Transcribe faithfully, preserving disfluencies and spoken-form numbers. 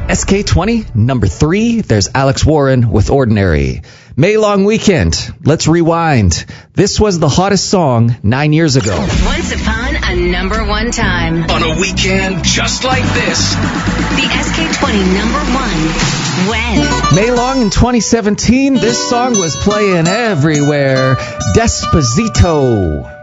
S K twenty, number three, there's Alex Warren with Ordinary. May Long Weekend, let's rewind. This was the hottest song nine years ago. Once upon a number one time. On a weekend just like this. The S K twenty number one. When? May Long in twenty seventeen, this song was playing everywhere. Despacito.